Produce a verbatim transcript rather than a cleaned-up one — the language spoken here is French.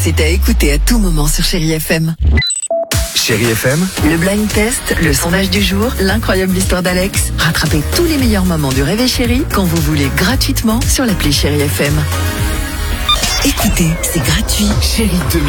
C'est à écouter à tout moment sur Chérie F M. Chérie F M, Le blind test, le sondage du jour, l'incroyable histoire d'Alex. Rattrapez tous les meilleurs moments du Réveil Chérie quand vous voulez gratuitement sur l'appli Chérie F M. Écoutez, c'est gratuit. Chérie deux mille.